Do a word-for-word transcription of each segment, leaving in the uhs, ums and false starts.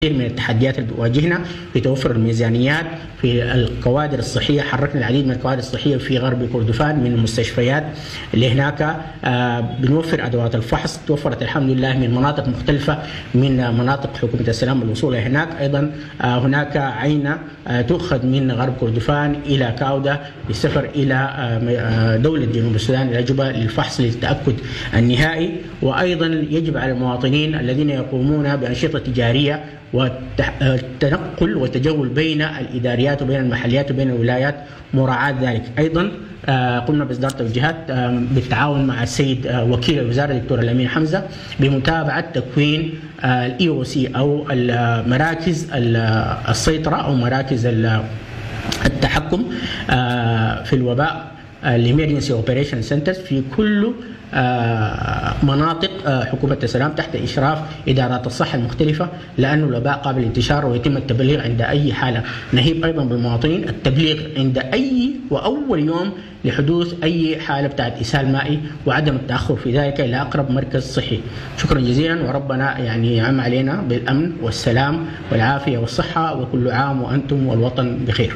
من التحديات اللي بتواجهنا في توفر الميزانيات في الكوادر الصحية. حركنا العديد من الكوادر الصحية في غرب كردفان من المستشفيات اللي هناك. آه بنوفر أدوات الفحص، توفرت الحمد لله من مناطق مختلفة من مناطق حكومة السلام الوصول هناك. أيضا آه هناك عينة آه تؤخذ من غرب كردفان إلى كاودة للسفر إلى آه دولة جنوب السودان إلى جوبا للفحص للتأكد النهائي. وأيضا يجب على المواطنين الذين يقومون بأنشطة تجارية والتنقل والتجول بين الإداريات وبين المحليات وبين الولايات مراعاة ذلك. أيضا قمنا بإصدار توجيهات بالتعاون مع السيد وكيل الوزارة الدكتور الأمين حمزة بمتابعة تكوين الإي أو سي أو مراكز السيطرة أو مراكز التحكم في الوباء الإمرجنسي أوبريشن سنترز في كل مناطق حكومة السلام تحت إشراف إدارات الصحة المختلفة، لأن الوباء قابل للانتشار ويتم التبليغ عند أي حالة. نهيب أيضا بالمواطنين التبليغ عند أي وأول يوم لحدوث أي حالة بتاعت إسهال مائي وعدم التأخر في ذلك إلى أقرب مركز صحي. شكرا جزيلا، وربنا يعني يعم علينا بالأمن والسلام والعافية والصحة، وكل عام وأنتم والوطن بخير.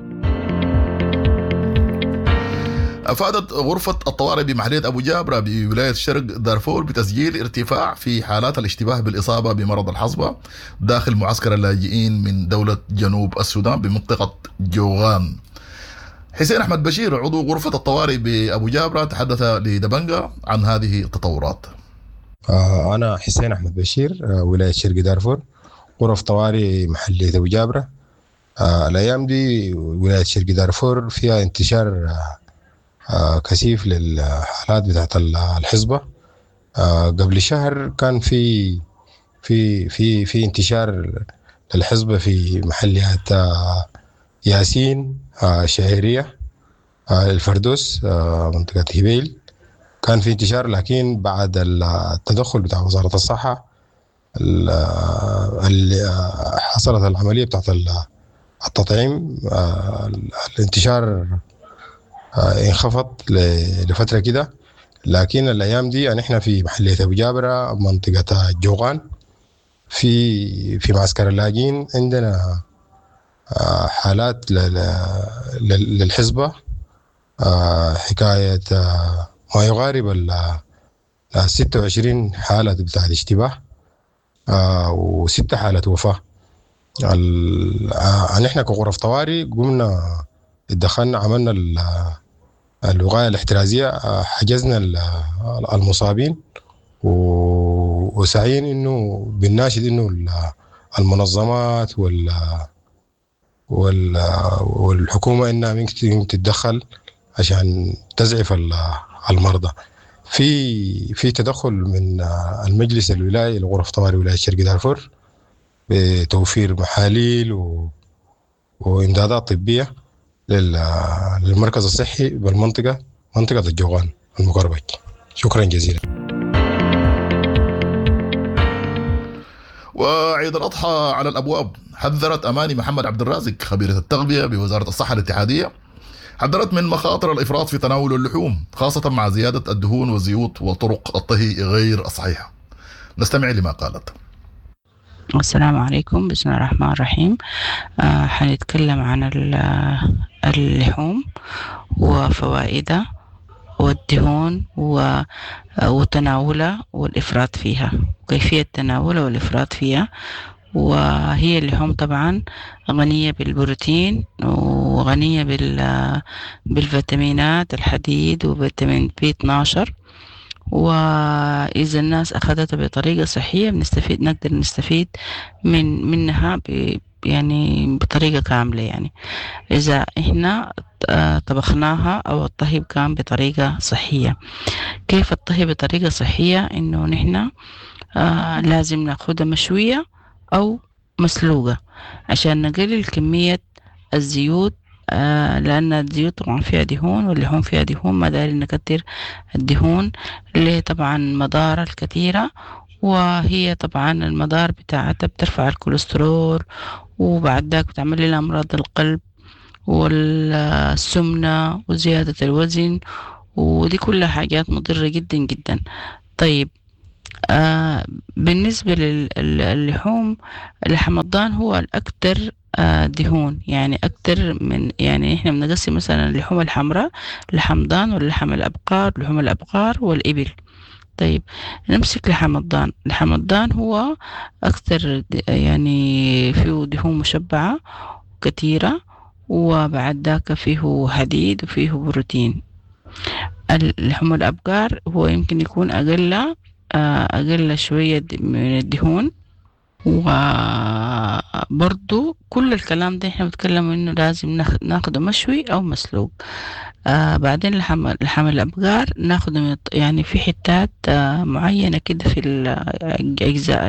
أفادت غرفة الطوارئ بمحلية أبو جابرة بولاية شرق دارفور بتسجيل ارتفاع في حالات الاشتباه بالإصابة بمرض الحصبة داخل معسكر اللاجئين من دولة جنوب السودان بمنطقة جوغان. حسين أحمد بشير عضو غرفة الطوارئ بأبو جابرة تحدث لدبنجة عن هذه التطورات. أنا حسين أحمد بشير، ولاية شرق دارفور، غرف طوارئ محلية أبو جابرة. الأيام دي ولاية شرق دارفور فيها انتشار آه كثيف للحالات بتاعت الحصبة. آه قبل شهر كان في في في في انتشار للحصبة في محليات آه ياسين، آه شهرية، آه الفردوس، آه منطقة هبيل، كان في انتشار. لكن بعد التدخل بتاع وزارة الصحة اللي حصلت العملية بتاعت التطعيم، آه الانتشار انخفض لفترة كده. لكن الأيام دي يعني احنا في محلية أبو جابرة منطقة جوغان في في معسكر اللاجئين عندنا حالات للحصبة، حكاية ما يقارب ال ستة وعشرين حالة بتاعت اشتباه وستة حالة وفاة. احنا كغرف طوارئ قمنا اتدخلنا، عملنا الوقاية الاحترازية، حجزنا المصابين وسعين انه بالناشد انه المنظمات وال والحكومة انها ممكن تتدخل عشان تزعف المرضى. في في تدخل من المجلس الولايي لغرف طوارئ ولاية شرق دارفور بتوفير محاليل و... وإمدادات طبية للمركز الصحي بالمنطقة، منطقة الجوغان المقربة. شكرا جزيلا. وعيد الأضحى على الأبواب. حذرت أماني محمد عبد الرازق خبيرة التغذية بوزارة الصحة الاتحادية، حذرت من مخاطر الإفراط في تناول اللحوم خاصة مع زيادة الدهون والزيوت وطرق الطهي غير الصحيحة. نستمع لما قالت. السلام عليكم، بسم الله الرحمن الرحيم. آه حنتكلم عن اللحوم وفوائدها والدهون وتناولها والإفراط فيها وكيفية تناولها والإفراط فيها. وهي اللحوم طبعا غنية بالبروتين وغنية بالفيتامينات الحديد وفيتامين بي اثناشر، وإذا الناس أخذتها بطريقة صحية بنستفيد نقدر نستفيد من منها ب يعني بطريقة كاملة. يعني إذا إحنا طبخناها أو الطهي كان بطريقة صحية. كيف الطهي بطريقة صحية؟ إنه نحن آه لازم نأخذها مشوية أو مسلوقة عشان نقلل كمية الزيوت، آه لأن الزيوت طبعا فيها دهون واللحوم فيها دهون، ما داري نكتر الدهون اللي طبعا مضار الكثيرة. وهي طبعا المضار بتاعتها بترفع الكوليسترول، وبعد ذاك بتعمل لنا أمراض القلب والسمنة وزيادة الوزن، ودي كلها حاجات مضرة جدا جدا. طيب آه بالنسبة للحوم، لحم الضان هو الأكثر آه دهون، يعني أكثر من، يعني إحنا بنقسم مثلا اللحوم الحمراء لحم ضان ولحم الأبقار، لحوم الأبقار والإبل. طيب نمسك لحم الضان. لحم الضان هو أكثر يعني فيه دهون مشبعة كثيرة، وبعد ذاك فيه حديد وفيه بروتين. اللحوم الأبقار هو يمكن يكون أقل أقل شوية من الدهون، وبرضو كل الكلام ده احنا بنتكلم انه لازم ناخده مشوي او مسلوق. آه بعدين لحم لحم الابقار ناخده يعني في حتات آه معينة كده في اجزاء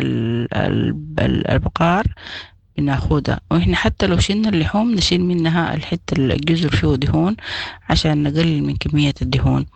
الابقار بناخدها، واحنا حتى لو شلنا اللحوم نشيل منها الحتة الجزر فيه دهون عشان نقلل من كمية الدهون.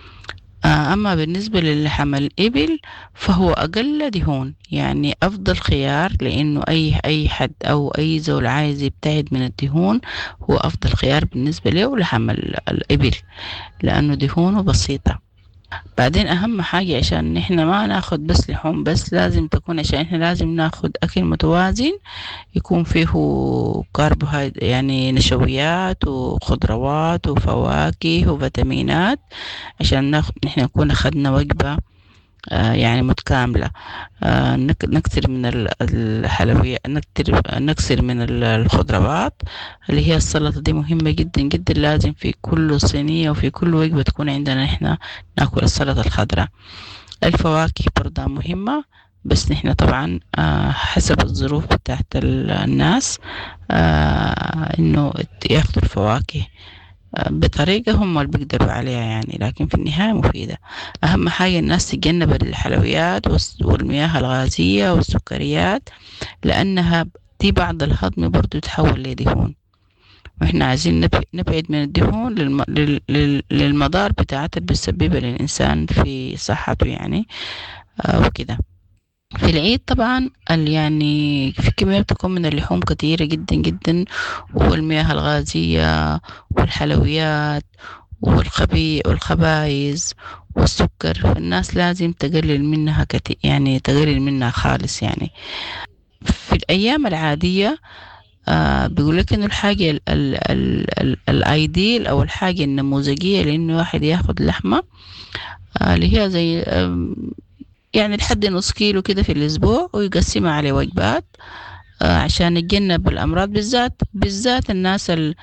أما بالنسبة للحم الإبل فهو أقل دهون، يعني أفضل خيار، لأنه أي أي حد أو أي زول عايز يبتعد من الدهون هو أفضل خيار بالنسبة له لحم الإبل، لأنه دهونه بسيطة. بعدين أهم حاجة عشان إحنا ما ناخد بس لحوم بس، لازم تكون، عشان إحنا لازم ناخد أكل متوازن يكون فيه كربوهيدرات، يعني نشويات وخضروات وفواكه وفيتامينات، عشان ناخد نحن نكون أخدنا وجبة آه يعني متكاملة. آه نكثر من الحلويات، نكثر نكثر من الخضروات اللي هي السلطة، دي مهمة جدا جدا، لازم في كل صينية وفي كل وجبة تكون عندنا نحن ناكل السلطة الخضراء. الفواكه برضه مهمة، بس نحن طبعا آه حسب الظروف بتاعت الناس آه انه ياخدوا الفواكه بطريقة هم اللي بيقدروا عليها يعني، لكن في النهاية مفيدة. أهم حاجة الناس تتجنب الحلويات والمياه الغازية والسكريات، لأنها دي بعد الهضم برضو تحول لدهون، وإحنا عايزين نبعد من الدهون للمضار بتاعتها اللي بتسببها للإنسان في صحته يعني آه وكده. في العيد طبعا يعني في كمية بتكون من اللحوم كثيرة جدا جدا، والمياه الغازية والحلويات والخبي والخبايز والسكر، فالناس لازم تقلل منها كتير، يعني تقلل منها خالص. يعني في الأيام العادية آه بيقول لك إنه الحاجة ال ال ال ال الأيديل أو الحاجة النموذجية لإنه واحد ياخد لحمة آه اللي هي زي آه يعني لحد نص كيلو كده في الأسبوع، ويقسمها على وجبات آه عشان يتجنب الأمراض، بالذات بالذات الناس ال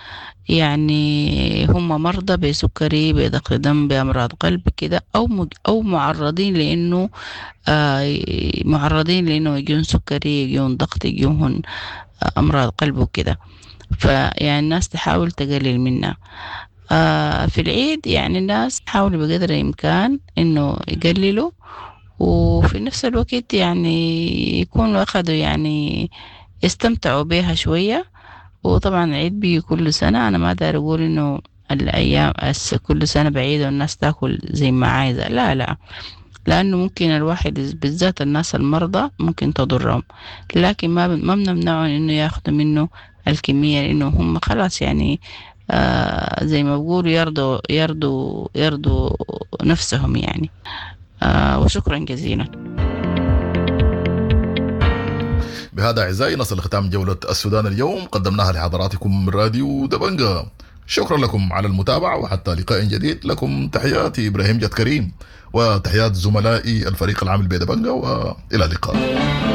يعني هم مرضى بسكري، بضغط دم، بأمراض قلب كده، أو أو معرضين لأنه آه معرضين لأنه يجون سكري، يجون ضغط، يجون آه أمراض قلب وكده. فيعني الناس تحاول تقلل منها. آه في العيد يعني الناس تحاول بقدر الإمكان إنه يقللوا، وفي نفس الوقت يعني يكونوا أخذوا يعني يستمتعوا بها شوية. وطبعا العيد بيجي كل سنة، أنا ما دار أقول إنه الأيام كل سنة بعيدة والناس تأكل زي ما عايزة، لا لا، لأنه ممكن الواحد بالذات الناس المرضى ممكن تضرهم، لكن ما ما بنمنعهم إنه يأخذوا منه الكمية، لأنه هم خلاص يعني آه زي ما بقولوا يرضوا يرضوا يرضوا نفسهم يعني. آه وشكرا جزيلا. بهذا أعزائي نصل لختام جولة السودان اليوم، قدمناها لحضراتكم من راديو دبنجة. شكرا لكم على المتابعة، وحتى لقاء جديد. لكم تحياتي إبراهيم جد كريم، وتحيات زملائي الفريق العامل بدبنجة، وإلى اللقاء.